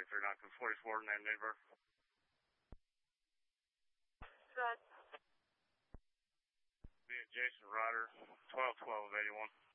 43 knots, 44, name Denver. Good. Be Jason Ryder, 1212 of 81.